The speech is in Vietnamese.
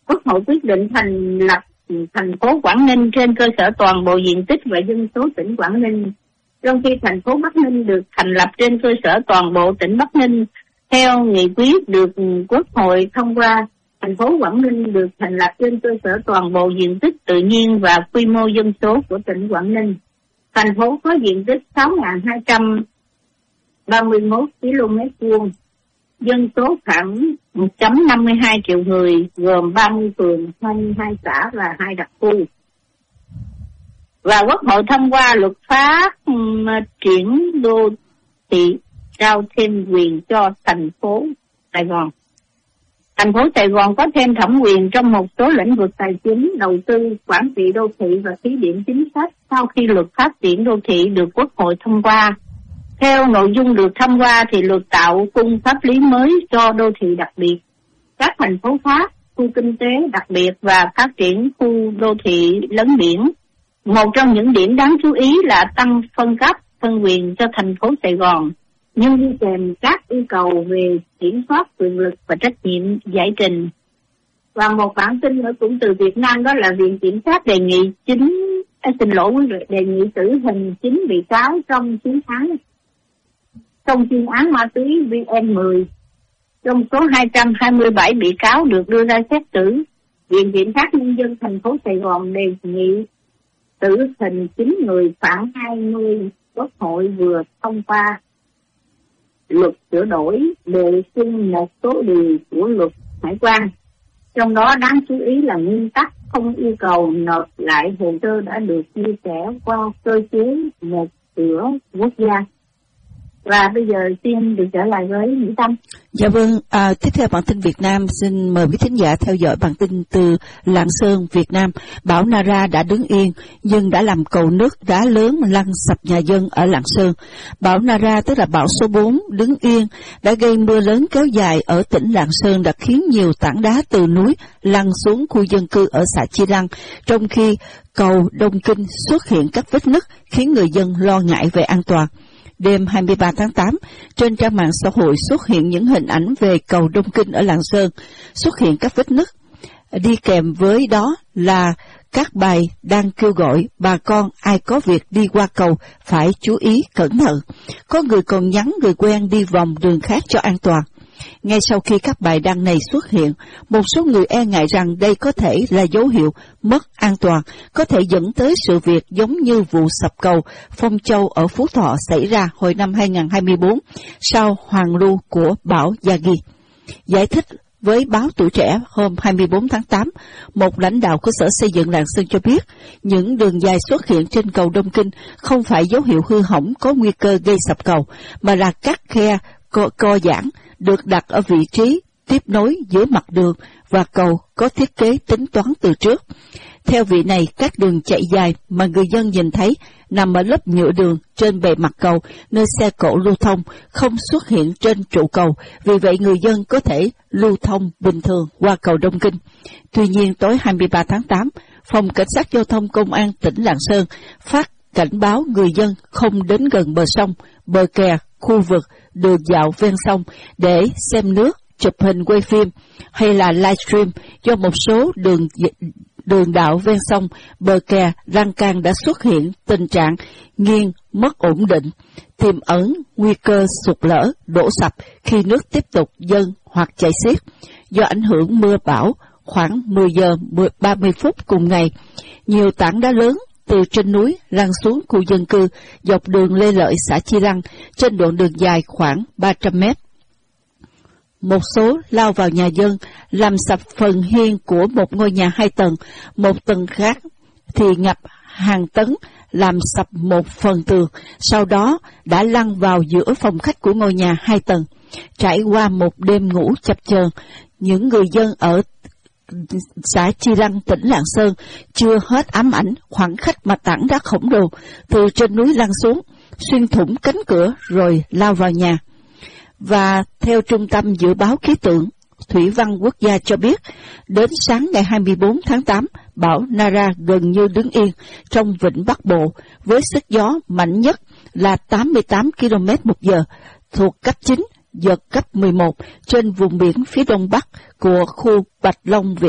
Quốc hội quyết định thành lập thành phố Quảng Ninh trên cơ sở toàn bộ diện tích và dân số tỉnh Quảng Ninh, trong khi thành phố Bắc Ninh được thành lập trên cơ sở toàn bộ tỉnh Bắc Ninh. Theo nghị quyết được Quốc hội thông qua, thành phố Quảng Ninh được thành lập trên cơ sở toàn bộ diện tích tự nhiên và quy mô dân số của tỉnh Quảng Ninh. Thành phố có diện tích 6.231 km², dân số khoảng 1.52 triệu người, gồm 30 phường, 22 xã và 2 đặc khu. Và Quốc hội thông qua luật phát triển đô thị, trao thêm quyền cho thành phố Sài Gòn. Thành phố Sài Gòn có thêm thẩm quyền trong một số lĩnh vực tài chính, đầu tư, quản trị đô thị và thí điểm chính sách sau khi luật phát triển đô thị được Quốc hội thông qua. Theo nội dung được thông qua thì luật tạo khung pháp lý mới cho đô thị đặc biệt, các thành phố khác, khu kinh tế đặc biệt và phát triển khu đô thị lấn biển. Một trong những điểm đáng chú ý là tăng phân cấp, phân quyền cho thành phố Sài Gòn, nhưng đi kèm các yêu cầu về kiểm soát quyền lực và trách nhiệm giải trình. Và một bản tin nữa cũng từ Việt Nam, đó là Viện Kiểm sát đề nghị đề nghị tử hình 9 bị cáo trong chuyên án ma túy VN10. Trong số 227 bị cáo được đưa ra xét xử, Viện Kiểm sát Nhân dân thành phố Sài Gòn đề nghị tử hình 9 người khoảng 20. Quốc hội vừa thông qua luật sửa đổi bổ sung một số điều của luật hải quan. Trong đó đáng chú ý là nguyên tắc không yêu cầu nộp lại hồ sơ đã được chia sẻ qua cơ chế một cửa quốc gia. Và bây giờ xin được trở lại với Mỹ Tâm. Dạ vâng, tiếp theo bản tin Việt Nam, xin mời quý thính giả theo dõi bản tin từ Lạng Sơn, Việt Nam. Bão Nara đã đứng yên nhưng đã làm cầu nước đá lớn lăn sập nhà dân ở Lạng Sơn. Bão Nara, tức là bão số 4, đứng yên đã gây mưa lớn kéo dài ở tỉnh Lạng Sơn, đã khiến nhiều tảng đá từ núi lăn xuống khu dân cư ở xã Chi Lăng, trong khi cầu Đông Kinh xuất hiện các vết nứt khiến người dân lo ngại về an toàn. Đêm 23 tháng 8, trên trang mạng xã hội xuất hiện những hình ảnh về cầu Đông Kinh ở Lạng Sơn, xuất hiện các vết nứt. Đi kèm với đó là các bài đang kêu gọi bà con ai có việc đi qua cầu phải chú ý cẩn thận. Có người còn nhắn người quen đi vòng đường khác cho an toàn. Ngay sau khi các bài đăng này xuất hiện, một số người e ngại rằng đây có thể là dấu hiệu mất an toàn, có thể dẫn tới sự việc giống như vụ sập cầu Phong Châu ở Phú Thọ xảy ra hồi năm 2024 sau hoàn lưu của bão Yagi. Giải thích với báo Tuổi Trẻ hôm 24 tháng 8, một lãnh đạo của Sở Xây dựng Lạng Sơn cho biết, những đường dài xuất hiện trên cầu Đông Kinh không phải dấu hiệu hư hỏng có nguy cơ gây sập cầu, mà là các khe co giãn được đặt ở vị trí tiếp nối giữa mặt đường và cầu có thiết kế tính toán từ trước. Theo vị này, các đường chạy dài mà người dân nhìn thấy nằm ở lớp nhựa đường trên bề mặt cầu, nơi xe cộ lưu thông, không xuất hiện trên trụ cầu, vì vậy người dân có thể lưu thông bình thường qua cầu Đông Kinh. Tuy nhiên, tối 23 tháng 8, Phòng Cảnh sát Giao thông Công an tỉnh Lạng Sơn phát cảnh báo người dân không đến gần bờ sông, bờ kè, khu vực đường dạo ven sông để xem nước, chụp hình quay phim hay là livestream, do một số đường đạo ven sông, bờ kè, lan can đã xuất hiện tình trạng nghiêng, mất ổn định, tiềm ẩn nguy cơ sụt lở, đổ sập khi nước tiếp tục dâng hoặc chảy xiết. Do ảnh hưởng mưa bão, khoảng 10 giờ 30 phút cùng ngày, nhiều tảng đá lớn từ trên núi lăn xuống khu dân cư dọc đường Lê Lợi, xã Chi Lăng, trên đoạn đường dài khoảng 300 mét. Một số lao vào nhà dân, làm sập phần hiên của một ngôi nhà 2 tầng, một tầng khác thì ngập hàng tấn, làm sập một phần tường, sau đó đã lăn vào giữa phòng khách của ngôi nhà 2 tầng. Trải qua một đêm ngủ chập chờn, những người dân ở xã Chi Lăng, tỉnh Lạng Sơn chưa hết ám ảnh khoảng khắc mà tảng đá khổng lồ từ trên núi lăn xuống, xuyên thủng cánh cửa rồi lao vào nhà. Và theo Trung tâm Dự báo Khí tượng Thủy văn Quốc gia cho biết, đến sáng ngày 24 tháng 8, bão Nara gần như đứng yên trong vịnh Bắc Bộ với sức gió mạnh nhất là 88 km/h, thuộc cấp 9, giật cấp 11 trên vùng biển phía đông bắc của khu Bạch Long,